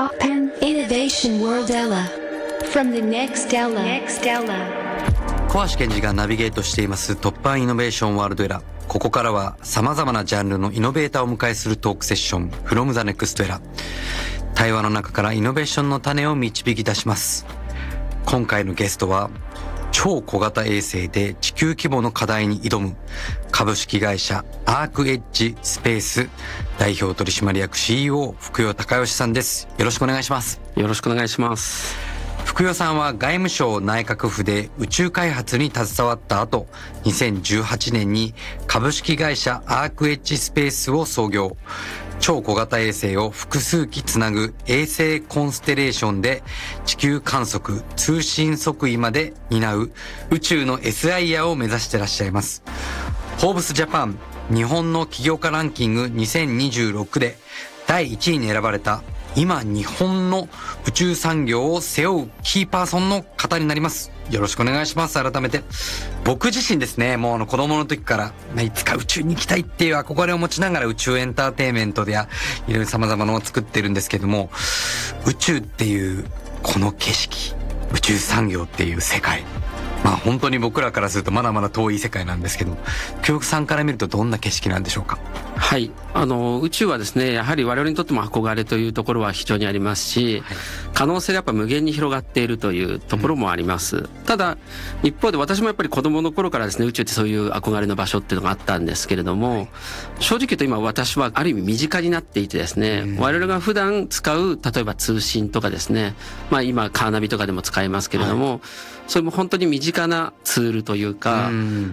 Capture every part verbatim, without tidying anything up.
Open Innovation World Ella from the next Ella. Next Ella. 小橋健二がナビゲートしています突破イノベーションワールドエラ。ここからは様々なジャンルのイノベーターをお迎えするトークセッション From the Next Era。対話の中からイノベーションの種を導き出します。今回のゲストは超小型衛星で地球規模の課題に挑む株式会社アークエッジスペース代表取締役 シーイーオー 福与孝義さんです。よろしくお願いします。 よろしくお願いします。 福与さんは外務省内閣府で宇宙開発に携わった後、にせんじゅうはちねんに株式会社アークエッジスペースを創業。超小型衛星を複数機つなぐ衛星コンステレーションで地球観測、通信測位まで担う宇宙の エスアイ ヤーを目指してらっしゃいます。フォーブスジャパン日本の起業家ランキングにせんにじゅうろくでだいいちいに選ばれた今日本の宇宙産業を背負うキーパーソンの方になります。よろしくお願いします。改めて僕自身ですね、もうあの子供の時からいつか宇宙に行きたいっていう憧れを持ちながら宇宙エンターテインメントでやいろいろ様々なのを作ってるんですけども、宇宙っていうこの景色、宇宙産業っていう世界、まあ本当に僕らからするとまだまだ遠い世界なんですけど、教育さんから見るとどんな景色なんでしょうか？ はい。あの、宇宙はですね、やはり我々にとっても憧れというところは非常にありますし、はい、可能性がやっぱ無限に広がっているというところもあります。うん、ただ、一方で私もやっぱり子供の頃からですね、宇宙ってそういう憧れの場所っていうのがあったんですけれども、はい、正直言うと今私はある意味身近になっていてですね、うん、我々が普段使う、例えば通信とかですね、まあ今カーナビとかでも使えますけれども、はい、それも本当に身近なツールというか、 うん、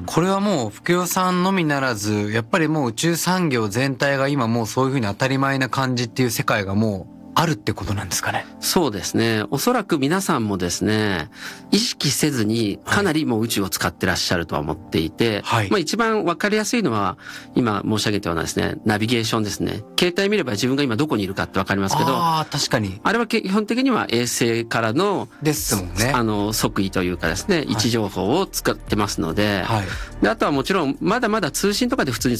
これはもう福与さんのみならず、やっぱりもう宇宙産業全体が今もうそういうふうに当たり前な感じっていう世界がもうあるってことなんですかね？ そうですね。おそらく皆さんもですね、意識せずにかなりもう宇宙を使ってらっしゃるとは思っていて、はい、まあ一番わかりやすいのは今申し上げたようなですね、ナビゲーションですね。携帯見れば自分が今どこにいるかってわかりますけど、 ああ、確かに。 あれは基本的には衛星からのですもんね。 あの測位というかですね、位置情報を使ってますので、はい、であとはもちろんまだまだ通信とかで普通に